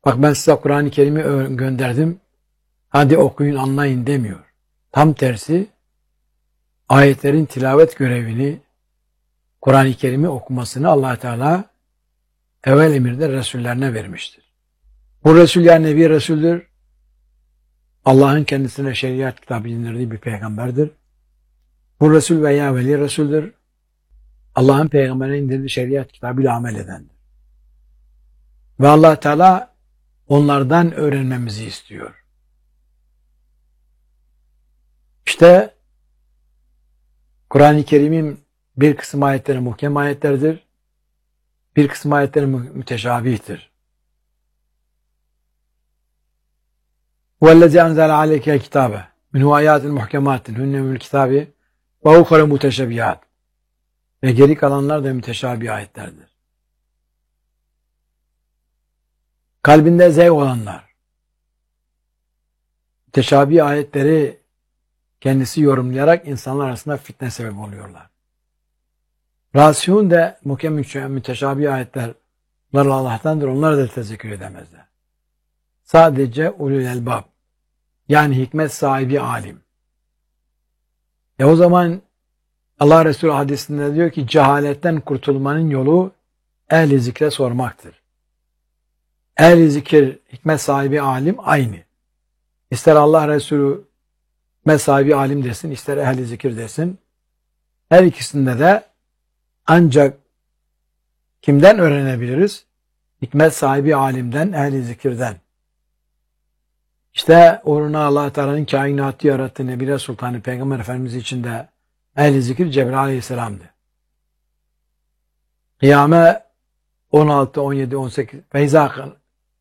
Bak ben size Kur'an-ı Kerim'i gönderdim. Hadi okuyun anlayın demiyor. Tam tersi ayetlerin tilavet görevini, Kur'an-ı Kerim'i okumasını Allah Teala evvel emirde Resullerine vermiştir. Bu Resul yani Nebi Resul'dür. Allah'ın kendisine şeriat kitabı indirdiği bir peygamberdir. Bu Resul veya Veli Resul'dür. Allah'ın peygamberine indirdiği şeriat kitabıyla amel edendir. Ve Allah Teala onlardan öğrenmemizi istiyor. İşte Kur'an-ı Kerim'in bir kısım ayetleri muhkem ayetlerdir. Bir kısım ayetleri müteşabihtir. وَالَّذِي أَنْزَلَ عَلَيْكَ الْكِتَابَ مِنْهُ آيَاتٍ مُحْكَمَاتٍ هُنَّ مِنَ الْكِتَابِ وَاُخَرَ مُتَشَبِهَاتٍ Ve geri kalanlar da müteşabih ayetlerdir. Kalbinde zevk olanlar, müteşabih ayetleri kendisi yorumlayarak insanlar arasında fitne sebep oluyorlar. Rasihun de muhkem müteşabih ayetler Allah'tandır, onlar da tezekkür edemezler. Sadece ulul elbab, yani hikmet sahibi alim. O zaman Allah Resulü hadisinde diyor ki cehaletten kurtulmanın yolu ehli zikre sormaktır. Ehli zikir, hikmet sahibi alim aynı. İster Allah Resulü hikmet sahibi alim desin, ister ehli zikir desin. Her ikisinde de ancak kimden öğrenebiliriz? Hikmet sahibi alimden, ehli zikirden. İşte uğruna Allah Teala'nın kainatı yarattığı Nebile Sultanı Peygamber Efendimiz için de ehl-i zikir Cebrail Aleyhisselam'dı. Kıyame 16, 17, 18 Feyza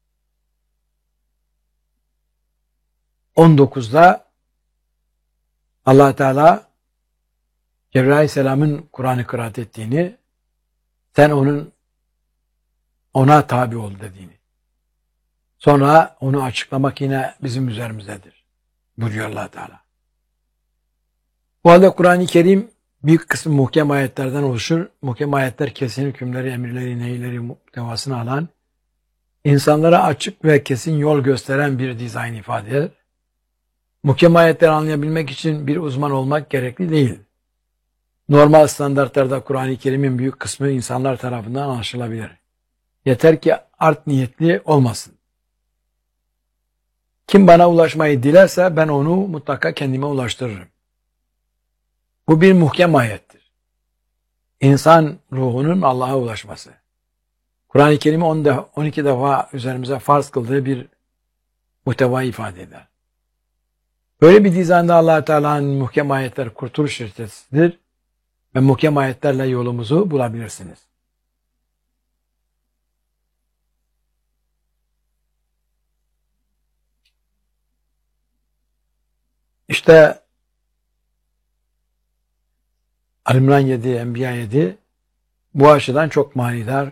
19'da Allah Teala Cebrail Aleyhisselam'ın Kur'an'ı kıraat ettiğini, sen ona tabi ol dediğini. Sonra onu açıklamak yine bizim üzerimizdedir. Buyuruyor Allah Teala. Bu halde Kur'an-ı Kerim büyük kısmı muhkem ayetlerden oluşur. Muhkem ayetler kesin hükümleri, emirleri, nehirleri muhtevasını alan, insanlara açık ve kesin yol gösteren bir dizayn ifade eder. Muhkem ayetleri anlayabilmek için bir uzman olmak gerekli değil. Normal standartlarda Kur'an-ı Kerim'in büyük kısmı insanlar tarafından anlaşılabilir. Yeter ki art niyetli olmasın. Kim bana ulaşmayı dilerse ben onu mutlaka kendime ulaştırırım. Bu bir muhkem ayettir. İnsan ruhunun Allah'a ulaşması. Kur'an-ı Kerim'i 12 defa üzerimize farz kıldığı bir muhtevayı ifade eder. Böyle bir dizayında Allah Teala'nın muhkem ayetler kurtuluş şirketidir ve muhkem ayetlerle yolumuzu bulabilirsiniz. İşte Al-İmran 7, Enbiya 7 bu açıdan çok manidar.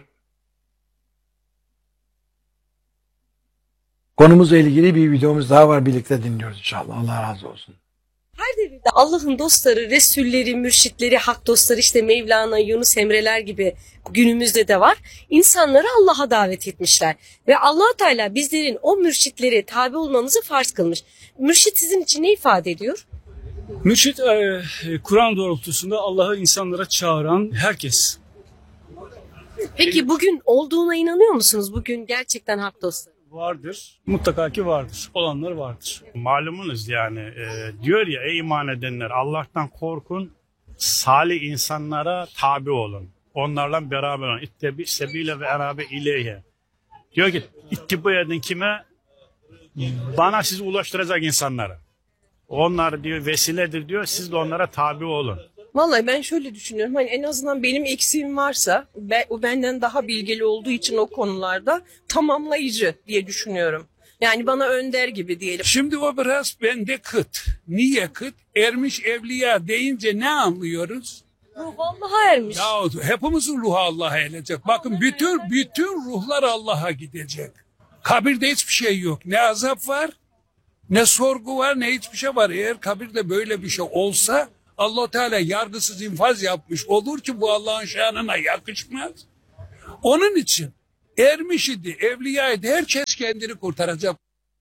Konumuzla ilgili bir videomuz daha var, birlikte dinliyoruz inşallah. Allah razı olsun. Her devirde Allah'ın dostları, Resulleri, mürşitleri, hak dostları işte Mevlana, Yunus Emre'ler gibi günümüzde de var. İnsanları Allah'a davet etmişler. Ve Allah Teala bizlerin o mürşitlere tabi olmamızı farz kılmış. Mürşit sizin için ne ifade ediyor? Mürşit, Kur'an doğrultusunda Allah'ı insanlara çağıran herkes. Peki bugün olduğuna inanıyor musunuz? Bugün gerçekten hak dostları Vardır. Mutlaka ki vardır. Olanlar vardır. Malumunuz yani diyor ya ey iman edenler Allah'tan korkun, salih insanlara tabi olun. Onlarla beraber olun. İttebi sebile ve erabe ileyhe. Diyor ki ittiba edin kime? Bana sizi ulaştıracak insanlara. Onlar diyor vesiledir diyor, siz de onlara tabi olun. Vallahi ben şöyle düşünüyorum, hani en azından benim eksiğim varsa o benden daha bilgili olduğu için o konularda tamamlayıcı diye düşünüyorum. Yani bana önder gibi diyelim. Şimdi o biraz bende kıt. Niye kıt? Ermiş evliya deyince ne anlıyoruz? ruh Allah'a ermiş. Ya hepimizin ruhu Allah'a erecek. Bakın bütün ruhlar Allah'a gidecek. Kabirde hiçbir şey yok. Ne azap var, ne sorgu var, ne hiçbir şey var. Eğer kabirde böyle bir şey olsa Allah Teala yargısız infaz yapmış olur ki bu Allah'ın şanına yakışmaz. Onun için Ermiş idi, evliyaydı. Herkes kendini kurtaracak.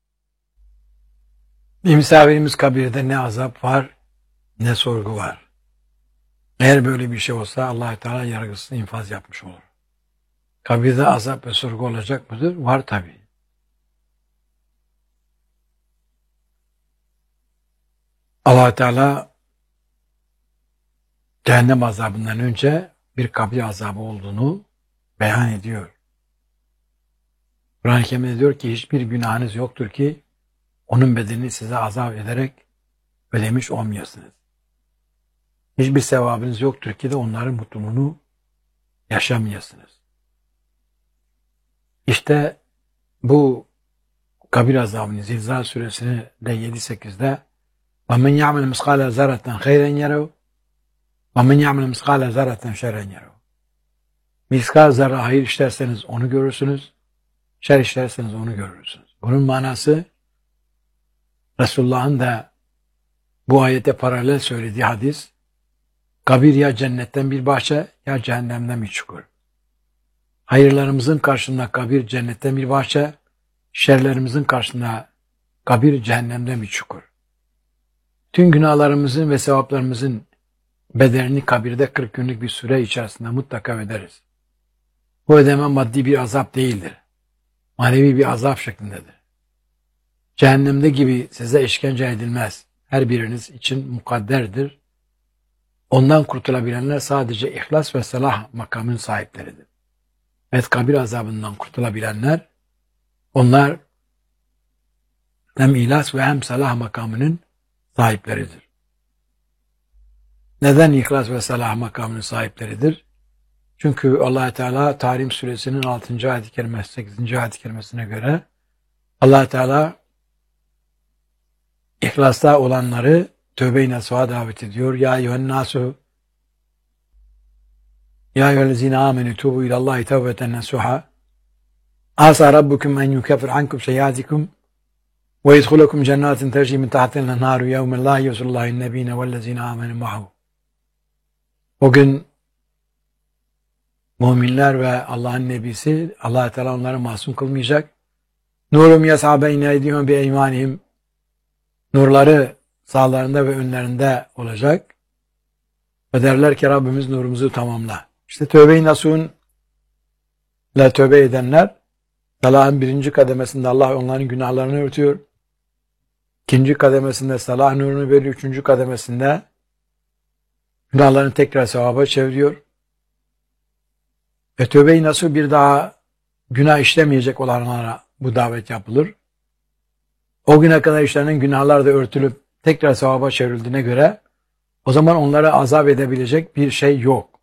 Bir misafirimiz kabirde ne azap var ne sorgu var. Eğer böyle bir şey olsa Allah Teala yargısını infaz yapmış olur. Kabirde azap ve sorgu olacak mıdır? Var tabii. Allah Teala cehennem azabından önce bir kabir azabı olduğunu beyan ediyor. Kur'an-ı Kerim'de diyor ki hiçbir günahınız yoktur ki onun bedelini size azap ederek ödemiş olmayasınız. Hiçbir sevabınız yoktur ki de onların mutluluğunu yaşamayasınız. İşte bu kabir azabını Zilzal suresinde 7-8'de وَمَنْ يَعْمَلْ مِسْقَالَ زَرَّةً خَيْرًا يَرَوْا وَمَنْ يَعْمَلْ مِسْقَالَ زَرَّةً شَرًّا يَرَوْا. Miskal zarra hayır işlerseniz onu görürsünüz, şer işlerseniz onu görürsünüz. Bunun manası Resulullah'ın da bu ayete paralel söylediği hadis, kabir ya cennetten bir bahçe ya cehennemden bir çukur. Hayırlarımızın karşısında kabir cennetten bir bahçe, şerlerimizin karşısında kabir cehennemden bir çukur. Tüm günahlarımızın ve sevaplarımızın bedelini kabirde 40 günlük bir süre içerisinde mutlaka öderiz. Bu ödeme maddi bir azap değildir. Manevi bir azap şeklindedir. Cehennemde gibi size işkence edilmez. Her biriniz için mukadderdir. Ondan kurtulabilenler sadece ihlas ve salah makamının sahipleridir. Evet, kabir azabından kurtulabilenler, onlar hem ihlas ve hem salah makamının sahipleridir. Neden ihlas ve salah makamının sahipleridir? Çünkü Allah Teala Tahrim suresinin 6. ayet-i kerimesi 8. ayet-i kerimesine göre Allah Teala İhlasta olanları tövbe-i nasuha davet ediyor. Ya eyyühen nasu ya eyyühellezine amenü tubu ilallahi tevbeten nasuha asa rabbukum en yukeffir ankum seyyiatikum ve yedhulukum cennetin tecri min tahtiha el-enharu yevmen la yusallahu en-nebiyine vellezine amenü ma'hu. O gün müminler ve Allah'ın nebisi Allah Teala onları masum kılmayacak. Nurum yas'a beyne eydihim bi eymanihim. Nurları sağlarında ve önlerinde olacak. Ve derler ki Rabbimiz nurumuzu tamamla. İşte tövbe-i nasuh'un ile tövbe edenler salahın 1. kademesinde Allah onların günahlarını örtüyor. 2. kademesinde salah nurunu veriyor. 3. kademesinde günahlarını tekrar sevaba çeviriyor. Ve tövbe-i nasuh bir daha günah işlemeyecek olanlara bu davet yapılır. O güne kadar işlenen günahlar da örtülüp tekrar sevaba çevrildiğine göre o zaman onlara azap edebilecek bir şey yok.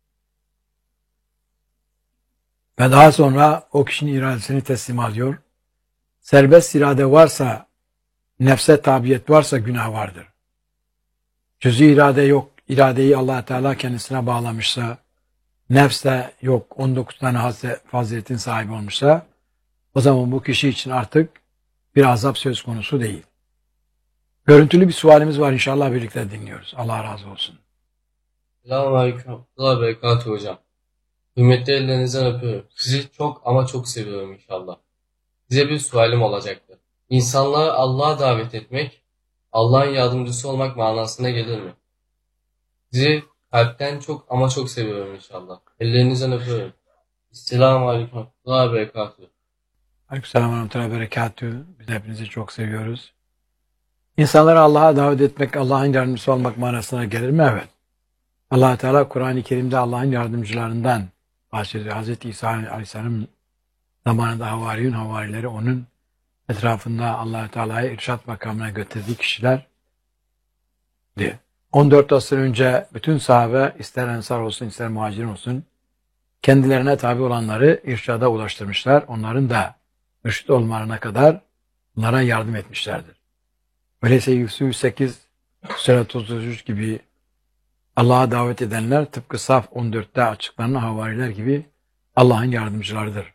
Ve daha sonra o kişinin iradesini teslim alıyor. Serbest irade varsa, nefse tabiyet varsa günah vardır. Cüz'i irade yok, iradeyi Allah Teala kendisine bağlamışsa, nefse yok, 19 tane faziletin sahibi olmuşsa, o zaman bu kişi için artık bir azap söz konusu değil. Görüntülü bir sualimiz var, inşallah birlikte dinliyoruz. Allah razı olsun. Selamünaleyküm. Allah berekatü hocam. Hürmetli ellerinizden öpüyorum. Sizi çok ama çok seviyorum inşallah. Size bir sualim olacaktı. İnsanları Allah'a davet etmek, Allah'ın yardımcısı olmak manasına gelir mi? Sizi kalpten çok ama çok seviyorum inşallah. Ellerinizden öpüyorum. Selamünaleyküm. Allah berekatü. Aleykümselam ve rahmetullahi ve berekatühü. Biz hepinizi çok seviyoruz. İnsanları Allah'a davet etmek, Allah'ın yardımcısı olmak manasına gelir mi? Evet. Allah Teala Kur'an-ı Kerim'de Allah'ın yardımcılarından bahsediyor. Hz. İsa Aleyhisselam zamanında havarileri onun etrafında Allah Teala'yı irşat makamına götürdüğü kişiler diye. 14 asır önce bütün sahabe, ister ensar olsun ister muhacirin olsun, kendilerine tabi olanları irşada ulaştırmışlar. Onların da mürşit olmalarına kadar onlara yardım etmişlerdir. Öyleyse Yusuf 108, Sırat 33 gibi Allah'a davet edenler tıpkı Saf 14'te açıklanan havariler gibi Allah'ın yardımcılarıdır.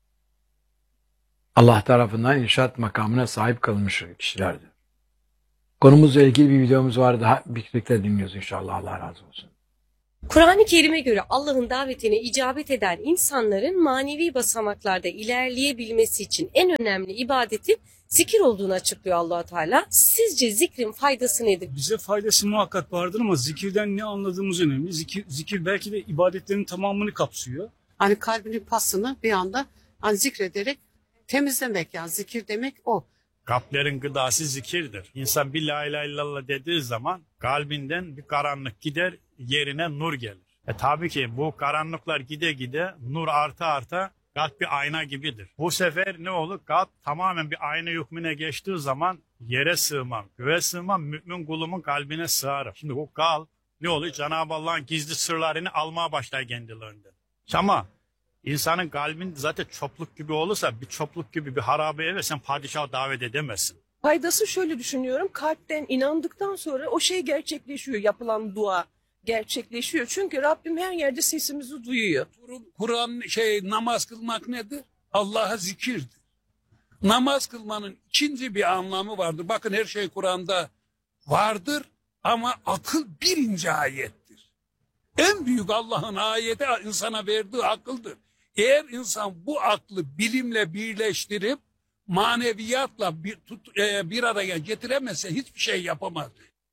Allah tarafından irşat makamına sahip kılmış kişilerdir. Konumuzla ilgili bir videomuz var. Daha birlikte dinliyoruz inşallah. Allah razı olsun. Kur'an-ı Kerim'e göre Allah'ın davetine icabet eden insanların manevi basamaklarda ilerleyebilmesi için en önemli ibadetin zikir olduğunu açıklıyor Allah Teala. Sizce zikrin faydası nedir? Bize faydası muhakkak vardır ama zikirden ne anladığımız önemli. Zikir belki de ibadetlerin tamamını kapsıyor. Hani kalbinin pasını bir anda hani zikrederek temizlemek, yani zikir demek o. Kalplerin gıdası zikirdir. İnsan bir la ilahe illallah dediği zaman kalbinden bir karanlık gider, yerine nur gelir. Tabii ki bu karanlıklar gide gide nur arta arta kalp bir ayna gibidir. Bu sefer ne olur? Kalp tamamen bir ayna hükmüne geçtiği zaman yere sığmam, göğe sığmam, mümin kulumun kalbine sığarım. Şimdi bu kalp ne oluyor? Cenab-ı Allah'ın gizli sırlarını almaya başlar kendilerinden. Ama insanın kalbin zaten çopluk gibi olursa, bir çopluk gibi bir harabe eve sen padişahı davet edemezsin. Faydası şöyle düşünüyorum. Kalpten inandıktan sonra o şey gerçekleşiyor. Yapılan dua gerçekleşiyor. Çünkü Rabbim her yerde sesimizi duyuyor. Kur'an namaz kılmak nedir? Allah'a zikirdir. Namaz kılmanın ikinci bir anlamı vardır. Bakın her şey Kur'an'da vardır ama akıl birinci ayettir. En büyük Allah'ın ayeti insana verdiği akıldır. Eğer insan bu aklı bilimle birleştirip maneviyatla bir araya getiremezse hiçbir şey yapamaz.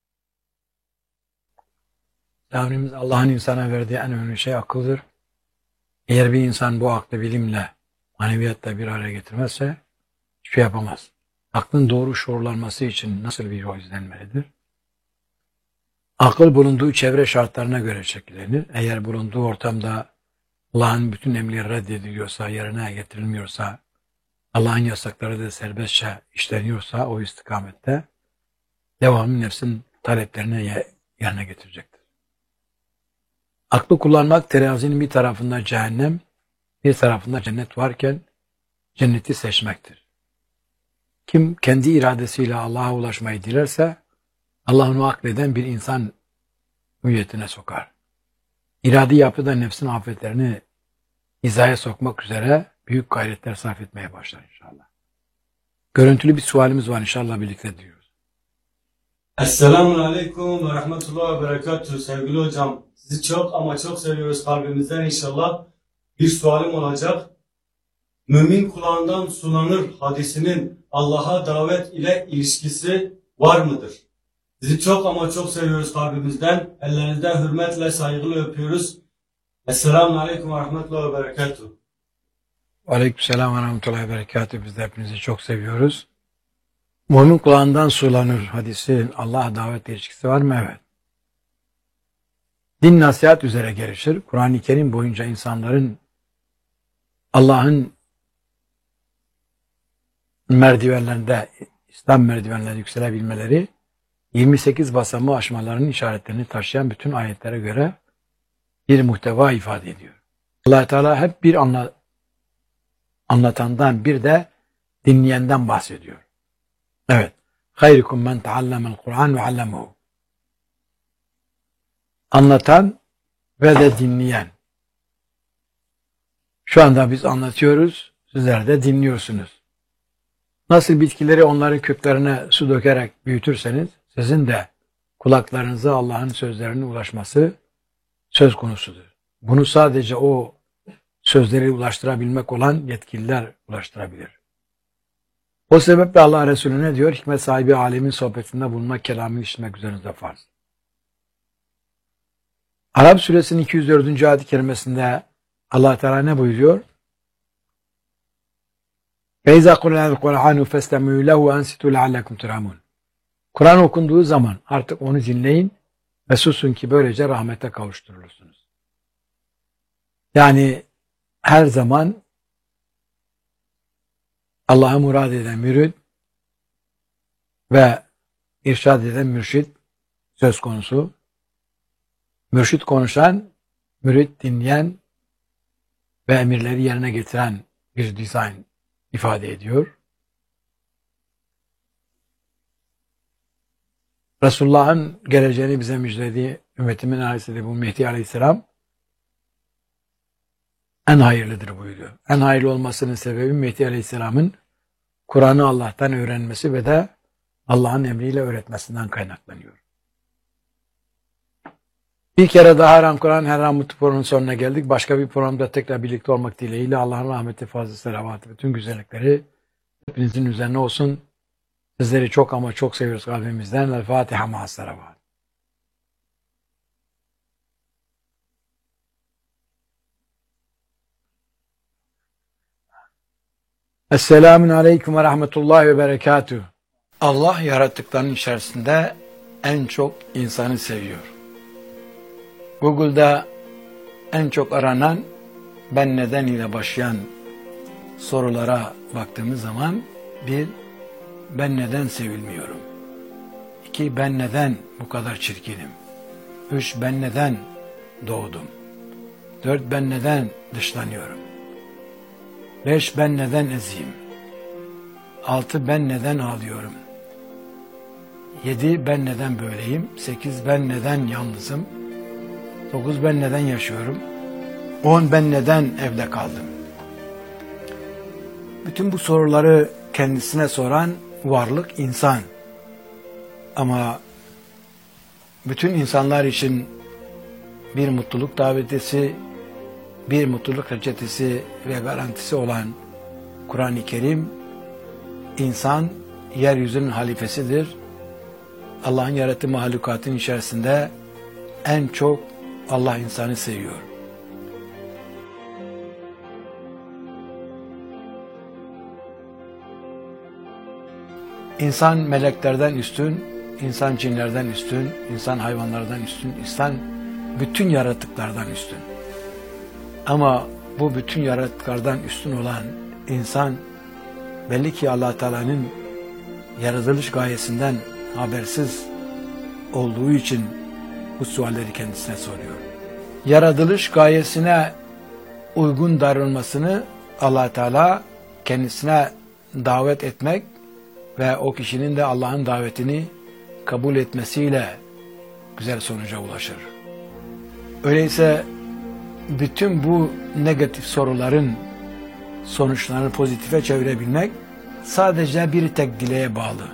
Rabbimiz Allah'ın insana verdiği en önemli şey akıldır. Eğer bir insan bu aklı bilimle, maneviyatla bir araya getirmezse hiçbir şey yapamaz. Aklın doğru şuurlanması için nasıl bir yol izlenmelidir? Akıl bulunduğu çevre şartlarına göre şekillenir. Eğer bulunduğu ortamda Allah'ın bütün emirleri reddediliyorsa, yerine getirilmiyorsa, Allah'ın yasakları da serbestçe işleniyorsa o istikamette devamlı nefsin taleplerini yerine getirecektir. Aklı kullanmak terazinin bir tarafında cehennem, bir tarafında cennet varken cenneti seçmektir. Kim kendi iradesiyle Allah'a ulaşmayı dilerse Allah onu akleden bir insan hüviyetine sokar. İradi yapıda nefsin afetlerini hizaya sokmak üzere büyük gayretler sarf etmeye başlar inşallah. Görüntülü bir sualimiz var inşallah birlikte diyoruz. Esselamun Aleyküm ve Rahmetullah ve Berekatuhu sevgili hocam. Sizi çok ama çok seviyoruz kalbimizden inşallah. Bir sualim olacak. Mümin kulağından sulanır hadisinin Allah'a davet ile ilişkisi var mıdır? Sizi çok ama çok seviyoruz kalbimizden. Ellerinizden hürmetle, saygıyla öpüyoruz. Esselamun Aleyküm ve Rahmetullah ve Berekatuhu. Aleykümselam ve Rahmetullahi ve Berekatuhu. Biz de hepinizi çok seviyoruz. Mümin kulağından sulanır hadisi Allah'a davet ilişkisi var mı? Evet. Din nasihat üzere gelişir. Kur'an-ı Kerim boyunca insanların Allah'ın merdivenlerinde, İslam merdivenlerinde yükselebilmeleri 28 basamağı aşmalarının işaretlerini taşıyan bütün ayetlere göre bir muhteva ifade ediyor. Allah Teala hep bir anlatandan bir de dinleyenden bahsediyor. Evet. Hayrukum men taallamel Kur'an ve allemehu. Anlatan ve de dinleyen. Şu anda biz anlatıyoruz, sizler de dinliyorsunuz. Nasıl bitkileri onların köklerine su dökerek büyütürseniz, sizin de kulaklarınıza Allah'ın sözlerine ulaşması söz konusudur. Bunu sadece o sözleri ulaştırabilmek olan yetkililer ulaştırabilir. O sebeple Allah Resulü ne diyor? Hikmet sahibi alemin sohbetinde bulunmak, kelamı işitmek üzerinize farz. Arap suresinin 204. ayet-i kerimesinde Allah Teala ne buyuruyor? فَاِذَا قُرْنَا الْقُرْآنُ فَاسْتَمِعُوا لَهُ وَاَنْسِتُوا لَعَلَّكُمْ تُرْحَمُونَ. Kur'an okunduğu zaman artık onu dinleyin ve susun ki böylece rahmete kavuşturulursunuz. Yani her zaman Allah'a murad eden mürid ve irşad eden mürşid söz konusu. Mürşid konuşan, mürid dinleyen ve emirleri yerine getiren bir dizayn ifade ediyor. Resulullah'ın geleceğini bize müjdelediği ümmetimin ailesi bu Mehdi Aleyhisselam en hayırlıdır buyuruyor. En hayırlı olmasının sebebi Mehdi Aleyhisselam'ın Kur'an'ı Allah'tan öğrenmesi ve de Allah'ın emriyle öğretmesinden kaynaklanıyor. Bir kere daha Her An Kur'an, Her An Mutlu programının sonuna geldik. Başka bir programda tekrar birlikte olmak dileğiyle Allah'ın rahmeti, fazla selavatı, bütün güzellikleri hepinizin üzerine olsun. Sizleri çok ama çok seviyoruz kalbimizden. El Fatiha ma'as selavat. Esselamun Aleyküm ve Rahmetullahi ve Berekatuhu. Allah yarattıklarının içerisinde en çok insanı seviyor. Google'da en çok aranan ben neden ile başlayan sorulara baktığımız zaman bir, ben neden sevilmiyorum? 2, ben neden bu kadar çirkinim? 3, ben neden doğdum? 4, ben neden dışlanıyorum? 5, ben neden eziyim? 6, ben neden ağlıyorum? 7, ben neden böyleyim? 8, ben neden yalnızım? 9, ben neden yaşıyorum? 10, ben neden evde kaldım? Bütün bu soruları kendisine soran varlık insan. Ama bütün insanlar için bir mutluluk davetisi, bir mutluluk reçetesi ve garantisi olan Kur'an-ı Kerim, insan yeryüzünün halifesidir. Allah'ın yarattığı mahlukatın içerisinde en çok Allah insanı seviyor. İnsan meleklerden üstün, insan cinlerden üstün, insan hayvanlardan üstün, insan bütün yaratıklardan üstün. Ama bu bütün yaratıklardan üstün olan insan belli ki Allah Teala'nın yaratılış gayesinden habersiz olduğu için bu sualleri kendisine soruyor. Yaratılış gayesine uygun davranmasını Allah Teala kendisine davet etmek ve o kişinin de Allah'ın davetini kabul etmesiyle güzel sonuca ulaşır. Öyleyse bütün bu negatif soruların sonuçlarını pozitife çevirebilmek sadece bir tek dileğe bağlı.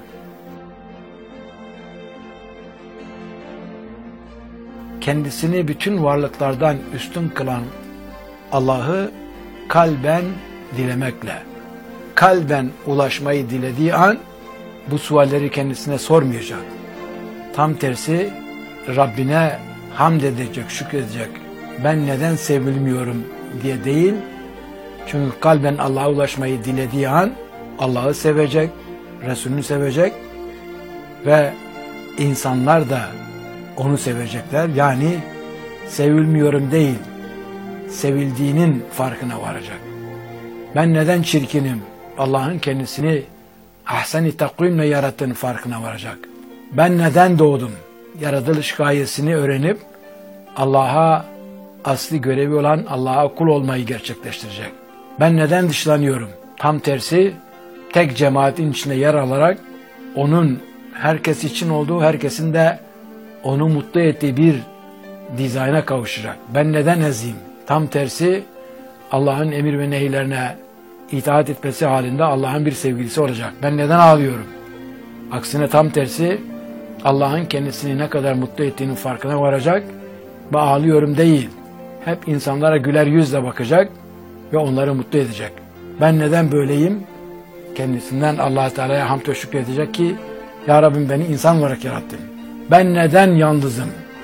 Kendisini bütün varlıklardan üstün kılan Allah'ı kalben dilemekle, kalben ulaşmayı dilediği an bu sualleri kendisine sormayacak. Tam tersi Rabbine hamd edecek, şükredecek. Ben neden sevilmiyorum diye değil. Çünkü kalben Allah'a ulaşmayı dilediği an Allah'ı sevecek, Resulünü sevecek ve insanlar da onu sevecekler. Yani sevilmiyorum değil, sevildiğinin farkına varacak. Ben neden çirkinim? Allah'ın kendisini ahsen-i takvimle yarattığının farkına varacak. Ben neden doğdum? Yaratılış gayesini öğrenip Allah'a asli görevi olan Allah'a kul olmayı gerçekleştirecek. Ben neden dışlanıyorum? Tam tersi tek cemaatin içinde yer alarak onun herkes için olduğu, herkesin de onu mutlu ettiği bir dizayna kavuşacak. Ben neden eziyim? Tam tersi Allah'ın emir ve nehirlerine itaat etmesi halinde Allah'ın bir sevgilisi olacak. Ben neden ağlıyorum? Aksine tam tersi Allah'ın kendisini ne kadar mutlu ettiğinin farkına varacak ve ağlıyorum değil. Hep insanlara güler yüzle bakacak ve onları mutlu edecek. Ben neden böyleyim? Kendisinden Allah Teala'ya hamd ve şükredecek ki Ya Rabbim beni insan olarak yarattın. Ben neden yalnızım?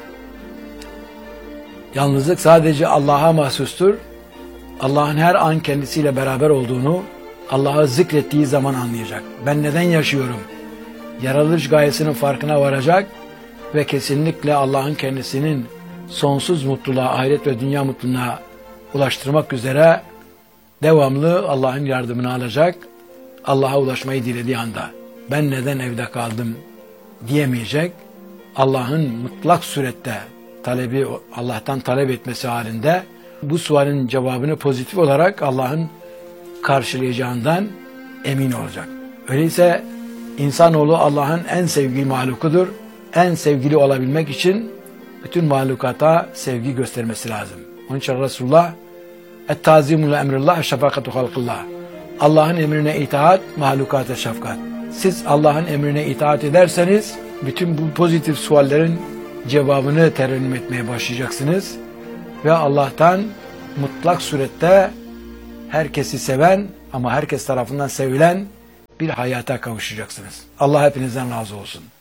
Yalnızlık sadece Allah'a mahsustur. Allah'ın her an kendisiyle beraber olduğunu Allah'ı zikrettiği zaman anlayacak. Ben neden yaşıyorum? Yaratılış gayesinin farkına varacak ve kesinlikle Allah'ın kendisinin sonsuz mutluluğa, ahiret ve dünya mutluluğuna ulaştırmak üzere devamlı Allah'ın yardımını alacak. Allah'a ulaşmayı dilediği anda ben neden evde kaldım diyemeyecek. Allah'ın mutlak surette talebi, Allah'tan talep etmesi halinde bu sualin cevabını pozitif olarak Allah'ın karşılayacağından emin olacak. Öyleyse insanoğlu Allah'ın en sevgili mahlukudur. En sevgili olabilmek için bütün mahlukata sevgi göstermesi lazım. Onun için Resulullah et-tazimu le emrillah şefakatu halkillah. Allah'ın emrine itaat, mahlukata şefkat. Siz Allah'ın emrine itaat ederseniz bütün bu pozitif suallerin cevabını terennüm etmeye başlayacaksınız. Ve Allah'tan mutlak surette herkesi seven ama herkes tarafından sevilen bir hayata kavuşacaksınız. Allah hepinizden razı olsun.